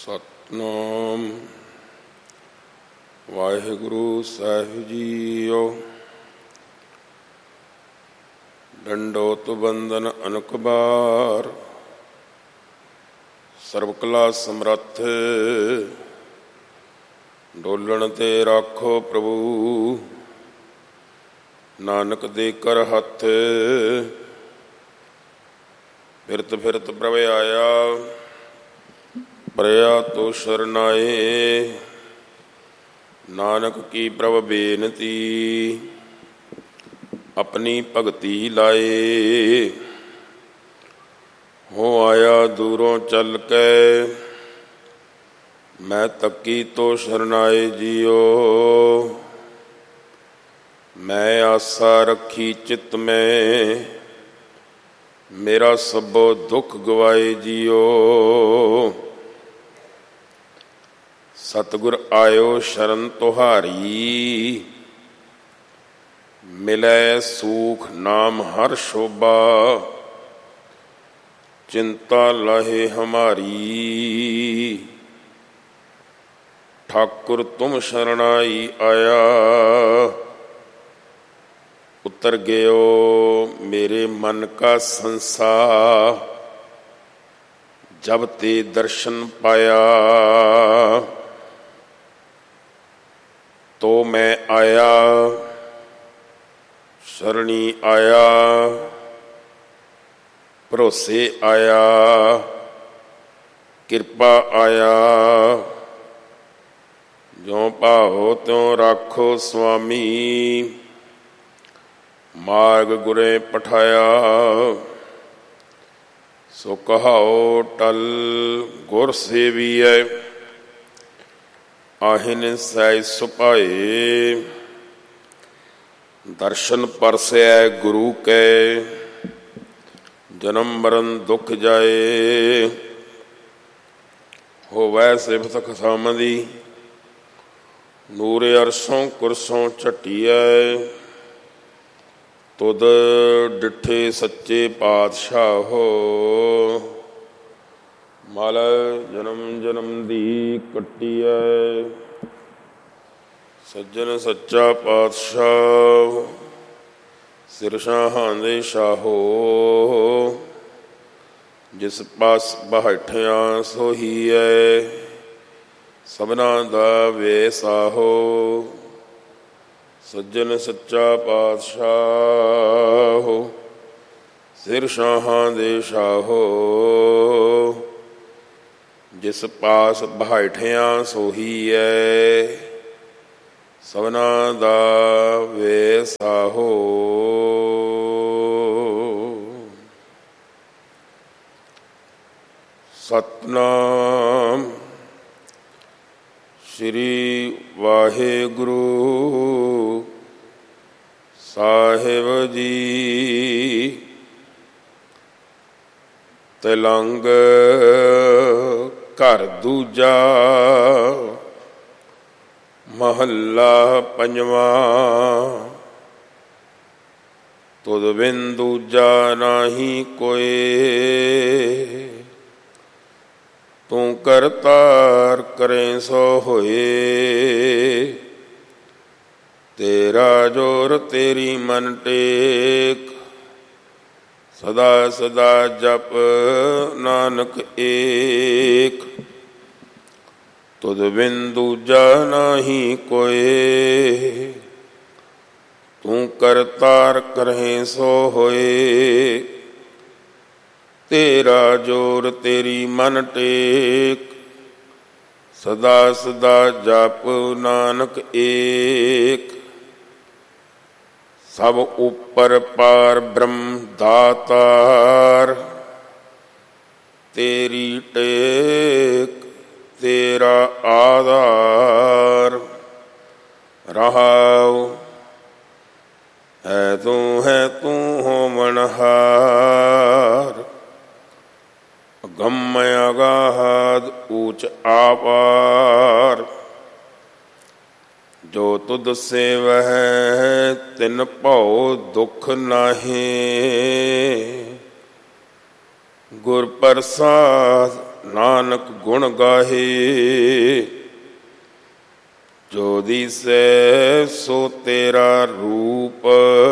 ਸਤਿਨਾਮ ਵਾਹਿਗੁਰੂ ਸਾਹਿਬ JIO. ਡੰਡੋਤ ਬੰਦਨ ਅਨਕ ਬਾਰ, ਸਰਬ ਕਲਾ ਸਮਰੱਥ ਡੋਲਣ ਤੇ ਰਾਖੋ ਪ੍ਰਭੂ। ਨਾਨਕ ਦੇ ਕਰ ਹੱਥ ਫਿਰਤ ਫਿਰਤ ਪ੍ਰਭ ਆਇਆ, ਪਰਿਆ ਤੋ ਸ਼ਰਨਾਏ। ਨਾਨਕ ਕੀ ਪ੍ਰਭ ਬੇਨਤੀ, ਆਪਣੀ ਭਗਤੀ ਲਾਏ। ਹੋ ਆਇਆ ਦੂਰੋਂ ਚੱਲ ਕੇ, ਮੈਂ ਤੱਕੀ ਤੋ ਸ਼ਰਨਾਏ ਜੀਓ। ਮੈਂ ਆਸਾ ਰੱਖੀ ਚਿੱਤ ਮੈਂ, ਮੇਰਾ ਸਭੋ ਦੁੱਖ ਗਵਾਏ ਜੀਓ। ਸਤਿਗੁਰ ਆਇਓ ਸ਼ਰਨ ਤੁਹਾਰੀ, ਮਿਲੈ ਸੂਖ ਨਾਮ ਹਰ ਸ਼ੋਭਾ। ਚਿੰਤਾ ਲਾਹੇ ਹਮਾਰੀ, ਠਾਕੁਰ ਤੁਮ ਸ਼ਰਨਾਈ ਆਇਆ। ਉਤਰ ਗਿਓ ਮੇਰੇ ਮਨ ਕਾ ਸੰਸਾ, ਜਬ ਤੇ ਦਰਸ਼ਨ ਪਾਇਆ। ਤੋ ਮੈਂ ਆਇਆ ਸ਼ਰਣੀ ਆਇਆ, ਭਰੋਸੇ ਆਇਆ, ਕਿਰਪਾ ਆਇਆ। ਜਿਉ ਭਾਵੋ ਤਿਉ ਰਾਖੋ ਸੁਆਮੀ, ਮਾਰਗ ਗੁਰੇ ਪਠਾਇਆ। ਸੋ ਕਹਾਓ ਟਲ ਗੁਰ ਸੇਵੀਐ, ਆਹਿਨ ਸਹਿ ਸੁਭਾਏ। ਦਰਸ਼ਨ ਪਰਸੈ ਗੁਰੂ ਕੈ, ਜਨਮ ਮਰਨ ਦੁਖ ਜਾਏ। ਹੋਵੈ ਸਿਫਤ ਖਸਾਮਦੀ, ਨੂਰ ਅਰਸ਼ੋਂ ਕੁਰਸੋਂ ਝਟੀਐ। ਤੁਧ ਡਿਠੇ ਸੱਚੇ ਪਾਤਸ਼ਾਹੋ, ਮਲ ਜਨਮ ਜਨਮ ਦੀ ਕੱਟੀਐ। ਸੱਜਣ ਸੱਚਾ ਪਾਤਸ਼ਾਹ, ਸਿਰ ਸ਼ਾਹਾਂ ਦੇ ਸ਼ਾਹੋ। ਜਿਸ ਪਾਸ ਬੈਠਿਆ ਸੋਹੀਐ, ਸਭਨਾ ਦਾ ਵੇਸਾਹੋ। ਸੱਜਣ ਸੱਚਾ ਪਾਤਸ਼ਾਹ, ਸਿਰ ਸ਼ਾਹਾਂ ਦੇ ਸ਼ਾਹੋ। ਜਿਸ ਪਾਸ ਬੈਠਿਆ ਸੋਹੀਐ, ਸਭਨਾ ਦਾ ਵੇਸਾਹੋ। ਸਤਿਨਾਮ ਸ੍ਰੀ ਵਾਹਿਗੁਰੂ ਸਾਹਿਬ ਜੀ। ਤਿਲੰਗ ਘਰ ਦੂਜਾ, ਮਹੱਲਾ ਪੰਜਵਾਂ। ਤੁਧ ਬਿਨ ਦੂਜਾ ਨਾਹੀ ਕੋਇ, ਤੂੰ ਕਰਤਾਰ ਕਰੇ ਸੋ ਹੋਏ। ਤੇਰਾ ਜੋਰ ਤੇਰੀ ਮਨ ਟੇਕ, ਸਦਾ ਸਦਾ ਜਪ ਨਾਨਕ ਏਕ। ਤੁਧ ਬਿਨ ਦੂਜਾ ਨਾਹੀ ਕੋਇ, ਤੂੰ ਕਰਤਾਰ ਕਰਹਿ ਸੋ ਹੋਏ। ਤੇਰਾ ਜੋਰ ਤੇਰੀ ਮਨ ਟੇਕ, ਸਦਾ ਸਦਾ ਜਪ ਨਾਨਕ ਏਕ। ਸਭ ਉਪਰ ਪਾਰ ਬ੍ਰਹਮ ਦਾਤਾਰ, ਤੇਰੀ ਟੇਕ ਤੇਰਾ ਆਧਾਰ। ਰਹਾਉ ਹੈ ਤੂੰ ਹੋਵਨਹਾਰ, ਅਗੰਮ ਅਗਾਧ ਊਚ ਆਪਾਰ। ਜੋ ਤੁਧ ਸੇਵਹਿ ਤਿਨ ਭਉ ਦੁਖ ਨਾਹੀਂ, ਗੁਰ ਪ੍ਰਸਾਦ ਨਾਨਕ ਗੁਣ ਗਾਹੇ। ਜੋ ਦੀਸੈ ਸੋ ਤੇਰਾ ਰੂਪ,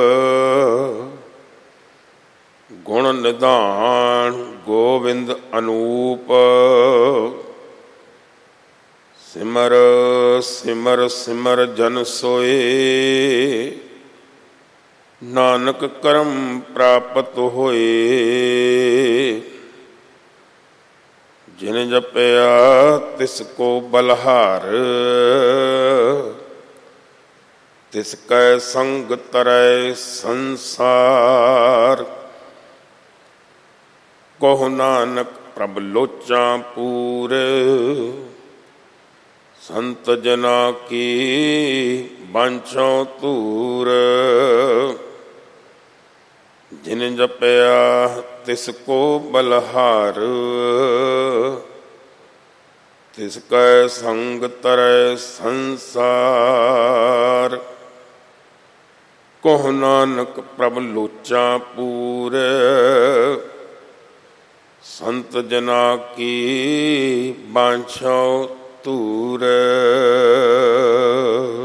ਗੁਣ ਨਿਧਾਨ ਗੋਵਿੰਦ ਅਨੂਪ। ਸਿਮਰ ਸਿਮਰ ਸਿਮਰ ਜਨ ਸੋਏ, ਨਾਨਕ ਕਰਮ ਪ੍ਰਾਪਤ ਹੋਏ। ਜਿਨ ਜਪਿਆ ਤਿਸ ਕੋ ਬਲਹਾਰ, ਤਿਸ ਕੈ ਸੰਗ ਤਰੈ ਸੰਸਾਰ। ਕਹੁ ਨਾਨਕ ਪ੍ਰਭ ਲੋਚਾਂ ਪੂਰ, ਸੰਤ ਜਨਾ ਕੀ ਬਾਂਛੋਂ ਧੂਰ। ਜਿਨ ਜਪਿਆ ਤਿਸ ਕੋ ਬਲਹਾਰ, ਤਿਸ ਕੈ ਸੰਗ ਤਰੈ ਸੰਸਾਰ। ਕਹੁ ਨਾਨਕ ਪ੍ਰਭ ਲੋਚਾਂ ਪੂਰ, ਸੰਤ ਜਨਾ ਕੀ ਬਾਂਛੋਂ ਧੂਰ।